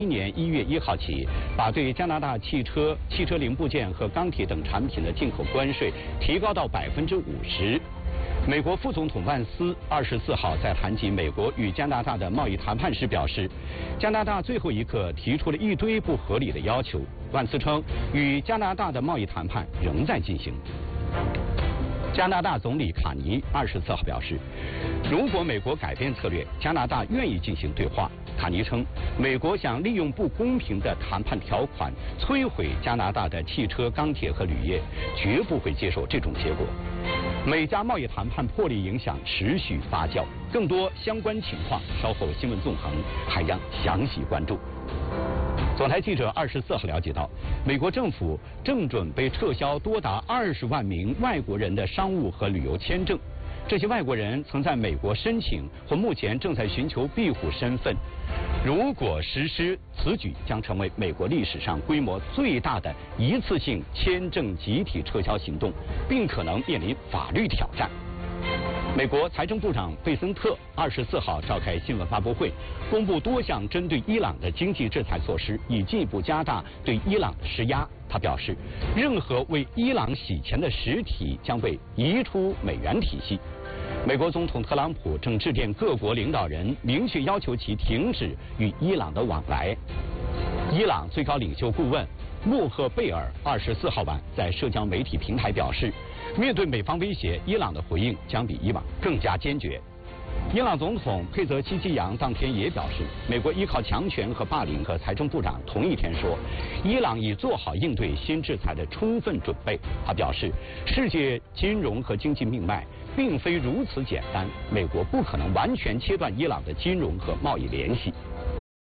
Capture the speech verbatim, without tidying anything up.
今年一月一号起，把对加拿大汽车、汽车零部件和钢铁等产品的进口关税提高到百分之五十。美国副总统万斯二十四号在谈及美国与加拿大的贸易谈判时表示，加拿大最后一刻提出了一堆不合理的要求。万斯称，与加拿大的贸易谈判仍在进行。加拿大总理卡尼二十四号表示，如果美国改变策略，加拿大愿意进行对话。卡尼称，美国想利用不公平的谈判条款摧毁加拿大的汽车、钢铁和铝业，绝不会接受这种结果。美加贸易谈判破裂影响持续发酵，更多相关情况稍后新闻纵横还将详细关注。总台记者二十四号了解到，美国政府正准备撤销多达二十万名外国人的商务和旅游签证。这些外国人曾在美国申请或目前正在寻求庇护身份。如果实施，此举将成为美国历史上规模最大的一次性签证集体撤销行动，并可能面临法律挑战。美国财政部长贝森特二十四号召开新闻发布会，公布多项针对伊朗的经济制裁措施，以进一步加大对伊朗的施压。他表示，任何为伊朗洗钱的实体将被移出美元体系。美国总统特朗普正致电各国领导人，明确要求其停止与伊朗的往来。伊朗最高领袖顾问穆赫贝尔二十四号晚在社交媒体平台表示，面对美方威胁，伊朗的回应将比以往更加坚决。伊朗总统佩泽希基扬当天也表示，美国依靠强权和霸凌。和财政部长同一天说，伊朗已做好应对新制裁的充分准备。他表示，世界金融和经济命脉并非如此简单，美国不可能完全切断伊朗的金融和贸易联系。